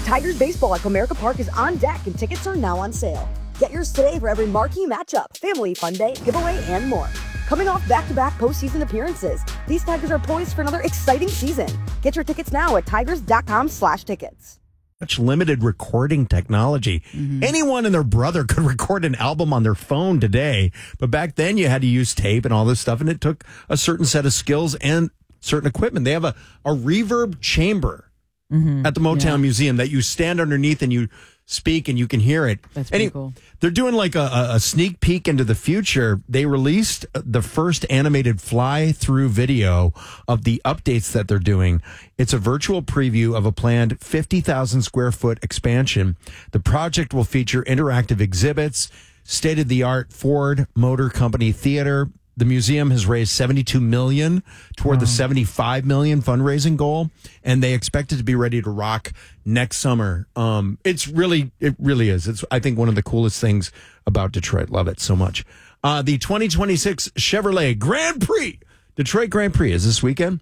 Tigers baseball at Comerica Park is on deck and tickets are now on sale. Get yours today for every marquee matchup, family fun day, giveaway, and more. Coming off back-to-back postseason appearances, these Tigers are poised for another exciting season. Get your tickets now at tigers.com/tickets. Such limited recording technology. Anyone and their brother could record an album on their phone today. But back then you had to use tape and all this stuff, and it took a certain set of skills and certain equipment. They have a reverb chamber at the Motown Museum that you stand underneath and you speak and you can hear it. That's pretty cool. They're doing like a sneak peek into the future. They released the first animated fly-through video of the updates that they're doing. It's a virtual preview of a planned 50,000 square foot expansion. The project will feature interactive exhibits, state-of-the-art Ford Motor Company theater. The museum has raised $72 million toward the $75 million fundraising goal, and they expect it to be ready to rock next summer. It really is. It's, I think, one of the coolest things about Detroit. Love it so much. The 2026 Chevrolet Grand Prix, Detroit Grand Prix, is this weekend.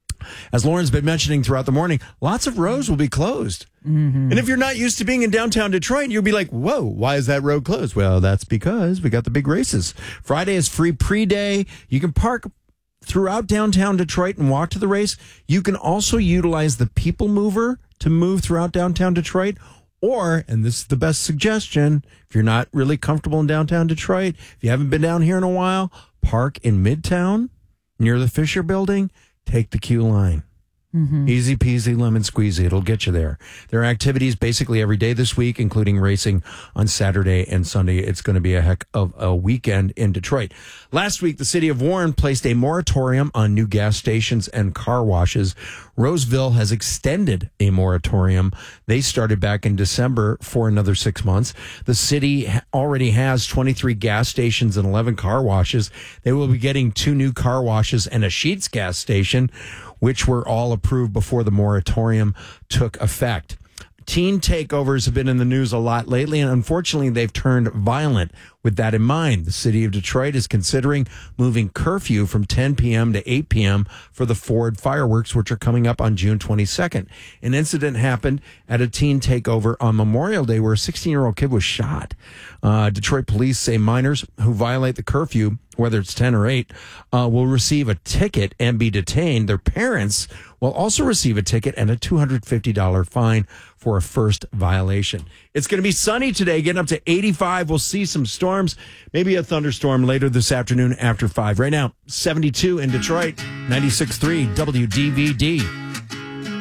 As Lauren's been mentioning throughout the morning, lots of roads will be closed. And if you're not used to being in downtown Detroit, you'll be like, whoa, why is that road closed? Well, that's because we got the big races. Friday is free pre-day. You can park throughout downtown Detroit and walk to the race. You can also utilize the People Mover to move throughout downtown Detroit. Or, and this is the best suggestion, if you're not really comfortable in downtown Detroit, if you haven't been down here in a while, park in Midtown near the Fisher Building. Take the Q line. Easy peasy, lemon squeezy. It'll get you there. There are activities basically every day this week, including racing on Saturday and Sunday. It's going to be a heck of a weekend in Detroit. Last week, the city of Warren placed a moratorium on new gas stations and car washes. Roseville has extended a moratorium. They started back in December for another 6 months. The city already has 23 gas stations and 11 car washes. They will be getting 2 new car washes and a Sheetz gas station, which were all approved before the moratorium took effect. Teen takeovers have been in the news a lot lately, and unfortunately, they've turned violent. With that in mind, the city of Detroit is considering moving curfew from 10 p.m. to 8 p.m. for the Ford fireworks, which are coming up on June 22nd. An incident happened at a teen takeover on Memorial Day where a 16-year-old kid was shot. Detroit police say minors who violate the curfew, whether it's 10 or 8, will receive a ticket and be detained. Their parents will also receive a ticket and a $250 fine for a first violation. It's going to be sunny today, getting up to 85. We'll see some storms, maybe a thunderstorm later this afternoon after 5. Right now, 72 in Detroit, 96.3 WDVD.